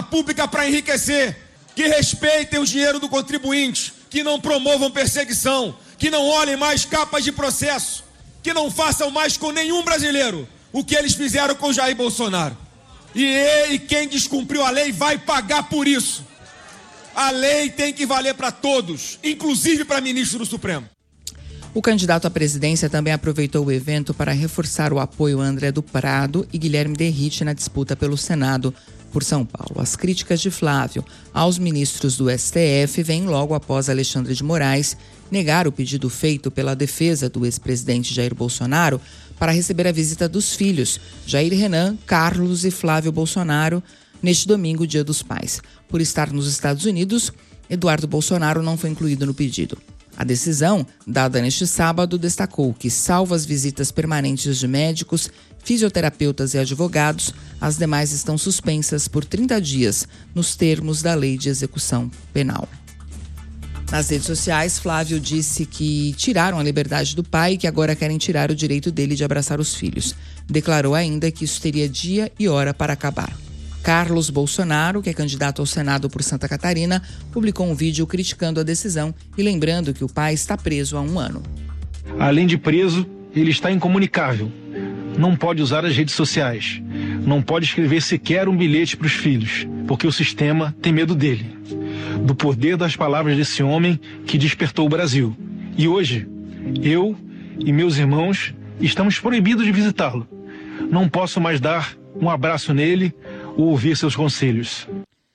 pública para enriquecer, que respeitem o dinheiro do contribuinte, que não promovam perseguição, que não olhem mais capas de processo, que não façam mais com nenhum brasileiro o que eles fizeram com Jair Bolsonaro. E quem descumpriu a lei vai pagar por isso. A lei tem que valer para todos, inclusive para ministro do Supremo. O candidato à presidência também aproveitou o evento para reforçar o apoio a André do Prado e Guilherme Derrite na disputa pelo Senado por São Paulo. As críticas de Flávio aos ministros do STF vêm logo após Alexandre de Moraes negar o pedido feito pela defesa do ex-presidente Jair Bolsonaro para receber a visita dos filhos, Jair Renan, Carlos e Flávio Bolsonaro, neste domingo, Dia dos Pais. Por estar nos Estados Unidos, Eduardo Bolsonaro não foi incluído no pedido. A decisão, dada neste sábado, destacou que, salvo as visitas permanentes de médicos, fisioterapeutas e advogados, as demais estão suspensas por 30 dias, nos termos da Lei de Execução Penal. Nas redes sociais, Flávio disse que tiraram a liberdade do pai e que agora querem tirar o direito dele de abraçar os filhos. Declarou ainda que isso teria dia e hora para acabar. Carlos Bolsonaro, que é candidato ao Senado por Santa Catarina, publicou um vídeo criticando a decisão e lembrando que o pai está preso há 1 ano. Além de preso, ele está incomunicável. Não pode usar as redes sociais. Não pode escrever sequer um bilhete para os filhos, porque o sistema tem medo dele. Do poder das palavras desse homem que despertou o Brasil. E hoje, eu e meus irmãos estamos proibidos de visitá-lo. Não posso mais dar um abraço nele ou ouvir seus conselhos.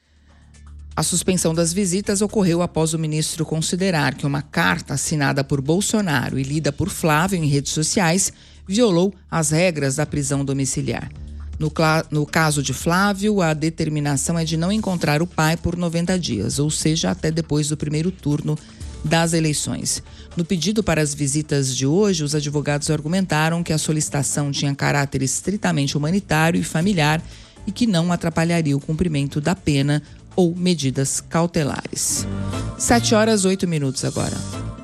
A suspensão das visitas ocorreu após o ministro considerar que uma carta assinada por Bolsonaro e lida por Flávio em redes sociais violou as regras da prisão domiciliar. No caso de Flávio, a determinação é de não encontrar o pai por 90 dias, ou seja, até depois do primeiro turno das eleições. No pedido para as visitas de hoje, os advogados argumentaram que a solicitação tinha caráter estritamente humanitário e familiar e que não atrapalharia o cumprimento da pena ou medidas cautelares. 7h08 agora.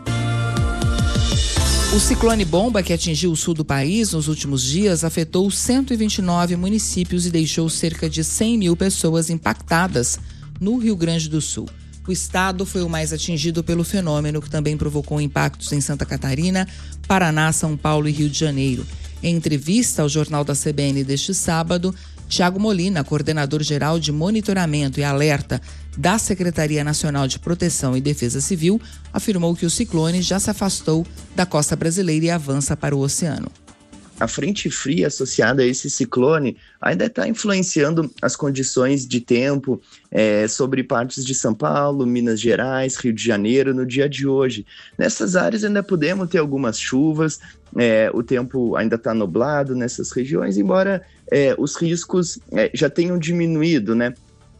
O ciclone bomba que atingiu o sul do país nos últimos dias afetou 129 municípios e deixou cerca de 100 mil pessoas impactadas no Rio Grande do Sul. O estado foi o mais atingido pelo fenômeno, que também provocou impactos em Santa Catarina, Paraná, São Paulo e Rio de Janeiro. Em entrevista ao Jornal da CBN deste sábado, Tiago Molina, coordenador-geral de monitoramento e alerta da Secretaria Nacional de Proteção e Defesa Civil, afirmou que o ciclone já se afastou da costa brasileira e avança para o oceano. A frente fria associada a esse ciclone ainda está influenciando as condições de tempo sobre partes de São Paulo, Minas Gerais, Rio de Janeiro no dia de hoje. Nessas áreas ainda podemos ter algumas chuvas, o tempo ainda está nublado nessas regiões, embora os riscos já tenham diminuído, né?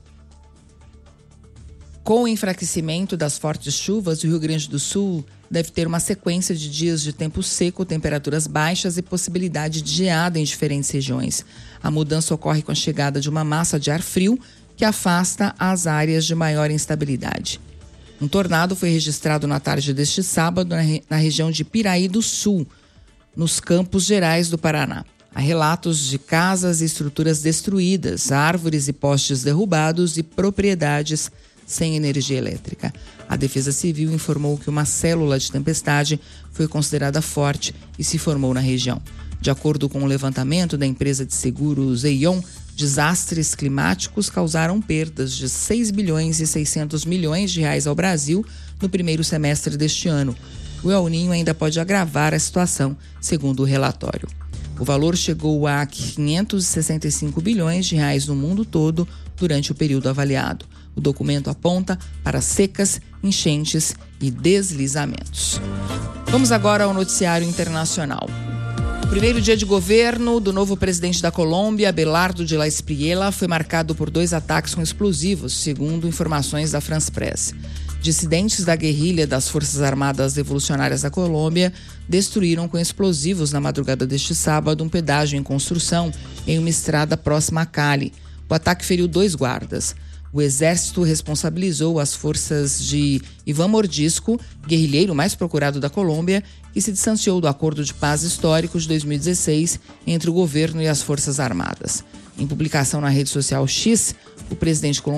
Com o enfraquecimento das fortes chuvas, o Rio Grande do Sul deve ter uma sequência de dias de tempo seco, temperaturas baixas e possibilidade de geada em diferentes regiões. A mudança ocorre com a chegada de uma massa de ar frio que afasta as áreas de maior instabilidade. Um tornado foi registrado na tarde deste sábado na região de Piraí do Sul, nos Campos Gerais do Paraná. Há relatos de casas e estruturas destruídas, árvores e postes derrubados e propriedades sem energia elétrica. A Defesa Civil informou que uma célula de tempestade foi considerada forte e se formou na região. De acordo com o levantamento da empresa de seguros Eion, desastres climáticos causaram perdas de 6 bilhões e 600 milhões de reais ao Brasil no primeiro semestre deste ano. O El Niño ainda pode agravar a situação, segundo o relatório. O valor chegou a 565 bilhões de reais no mundo todo durante o período avaliado. O documento aponta para secas, enchentes e deslizamentos. Vamos agora ao noticiário internacional. O primeiro dia de governo do novo presidente da Colômbia, Abelardo de la Espriella, foi marcado por 2 ataques com explosivos, segundo informações da France Press. Dissidentes da guerrilha das Forças Armadas Revolucionárias da Colômbia destruíram com explosivos na madrugada deste sábado um pedágio em construção em uma estrada próxima a Cali. O ataque feriu 2 guardas. O exército responsabilizou as forças de Iván Mordisco, guerrilheiro mais procurado da Colômbia, que se distanciou do acordo de paz histórico de 2016 entre o governo e as Forças Armadas. Em publicação na rede social X, o presidente colombiano